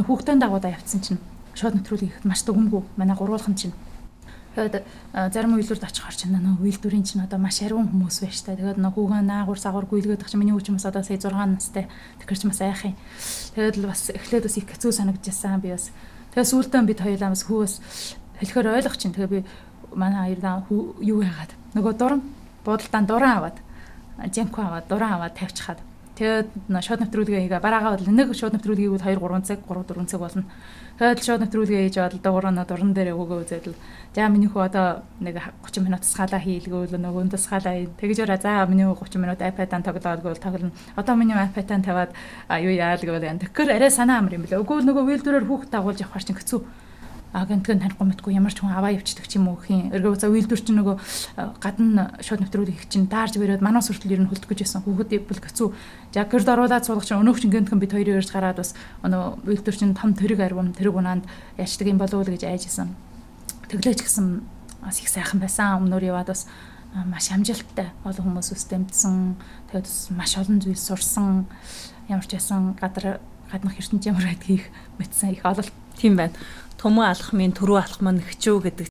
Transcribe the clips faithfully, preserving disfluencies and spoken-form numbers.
хүүхдэн дагуудаа явцсан чинь шууд нэвтрүүлэг ихэд маш дүгнэгүй манай гурвуулхан чинь. Тэгээд зарим үйлдвэрд очихоор чинь нөө үйлдвэрийн чинь одоо маш ариун хүмүүс байж та. Тэгээд нөө хүүгэн наагур сагур гүйлгээд ах чинь миний хүүч хүмүүс одоо сая зургаан настай. Тэгэхээр ч бас айх юм. Тэгээд л бас эхлээд бас их хэцүү санагдчихсан би бас. Тэгээд сүүлдээ бид хоёулаа бас хөөс хэлэхээр ойлгох чинь. Тэгээд би манай хоёрдаа юу яагаад нөгөө дуран буудалдаан дуран аваад жемко аваад дуран аваад тавьчихад. Тэгээд шууд нэвтрүүлгээ хийгээ бараагаа бол нэг шууд нэвтрүүлгийг бол two three цаг three four цаг болно. Тэгээд шууд нэвтрүүлгээ хийж аваад дуурайна дуран дээр өгөө үзээд л за миний хүү одоо нэг thirty минут тасгаалаа хийлгөөл нөгөө тасгаалаа тэгж өрөө за миний хүү thirty минут iPad-аар тоглоод гол тоглоно. Одоо миний iPad-аар тавиад юу яа л гэвэл энэ тэгэхээр арай санаа амар юм билээ. Үгүй нөгөө үйлдвэрээр хүүхд дагуулж явахаар чинь хэцүү. А гэнтгэн танихгүй мэдгүй ямар ч хүн аваа явчихдаг ч юм уу хин эргээ за үйлдвэр чинь нөгөө гадна шууд нэвтрүүлэг их чинь даарж бэрээд манаас хүртэл ер нь хөлдөх гэж байсан хүүхэд ивл хэцүү. За гэрд оруулаад суулгах чинь өнөөх чинь гэнтгэн бид хоёрын өрж гараад бас өнөө үйлдвэр чинь том тэрэг арвам тэрэг унаанд яачдаг юм болов уу гэж айжсэн. Тэглээч гэсэн бас их сайхан байсан. Өмнөр яваад бас маш амжилттай олон хүмүүс үстэмдсэн. Тэгээд бас маш олон зүйл сурсан. Ямар ч байсан гадар гаднах ертөнцийн ямар байдгийг мэдсэн их олол тийм байна. Төмөн алах минь түрүү алах маань хчүү гэдэг.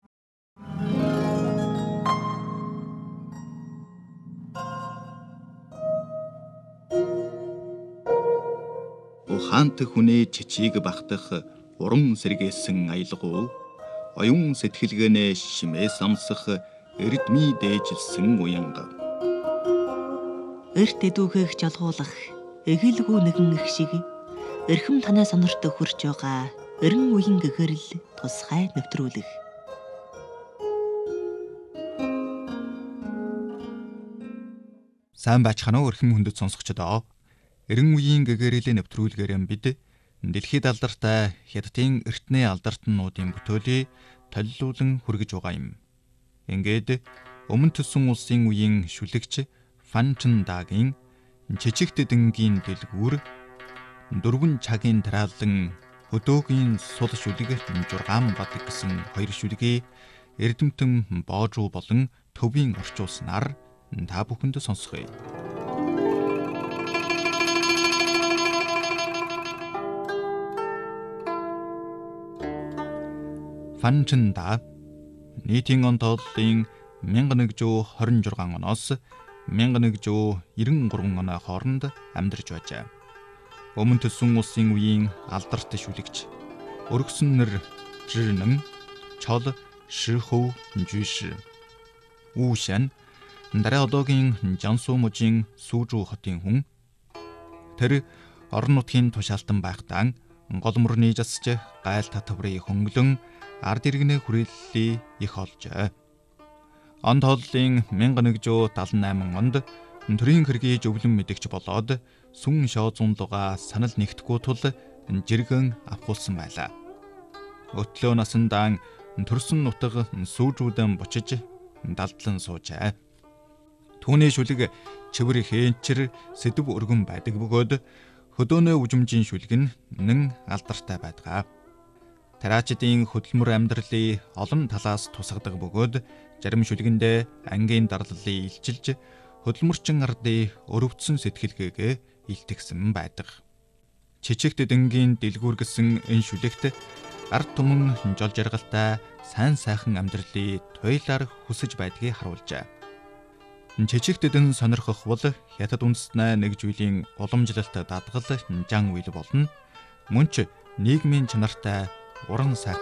Ухаант хүнээ чичиг багтах уран сэргээсэн аялгуу оюун сэтгэлгээнээ шимээ самсах эрдмий дээжилсэн уянга. Эрт эдүүхийг жолгуулах эгэлгүй нэгэн их шиг эрхэм танай сонорт хурж байгаа эрен үеийн гэгэрэл тусгай нэвтрүүлэг. Сайн бачхана уу эрхэм хүндэт сонсогчдоо. Эрен үеийн гэгэрлийн нэвтрүүлгээр бид дэлхийд алдартай хятадын эртний алдартнуудын бүтээлийг толилуулан хүргэж байгаа юм. Ингээд өмнө төсөн улсын үеийн шүлэгч Фан Чэн Дагийн жижиг дэдэнгийн дэлгүүр дөрвөн цагийн тараалан хөдөөгийн сул шүлэг жургаан бад гэсэн хоёр шүлгийг эрдэмтэн боожуу болон төвийн орчуулснаар та бүхэнд сонсгоё. Фан Чэн Да нийтийн он тооллын one thousand one hundred twenty-six оноос one thousand one hundred ninety-three оны хооронд амьдарч байжээ. Өмнө төсөн улсын үеийн алдарт шүлэгч өргөсөн нэр Жирнэн Чол Шихүү Жиш Ушан дараа одоогийн Жансуу мужийн Сүүжүү хотын хүн. Тэр орон нутгийн тушаалтан байхдаа голморны жасж гайл татврыг хөнгөлөн ард иргэнэ хүрээллийг их олжээ. Он тооллын one thousand one hundred seventy-eight онд төрийн хэргийг өвлөн мэдэгч болоод сүн шоо зунлуга санал нэгтгэхгүй тул жиргэн авахулсан байлаа. Өтлөө насандаа төрсөн нутаг сүүжүүдэн бочиж далдлан суужээ. Түүний шүлэг чивэр хeenчэр сэдв өргөн байдаг бөгөөд хөдөөнөө үжимжийн шүлэг нь нэн алдартай байдаг. Тараачдын хөдөлмөр амьдралыг олон талаас тусгадаг бөгөөд зарим шүлгэндээ ангийн дарлалыг илчилж хөдөлмөрчин ардын өрөвдсөн сэтгэлгээгээ илтгэсэн байдаг. Чичиг дэдэнгийн дэлгүүр гэсэн энэ шүлэгт ард түмэн жол жаргалтай сайн сайхан амьдралыг туйлаар хүсэж байдгийг харуулжээ. Чичиг дэдэн сонирхох бол хятад үндэстнээ нэг зүйлийн уламжлалт дадгал жан үйл болно. Мөн ч нийгмийн чанартай уран сайхан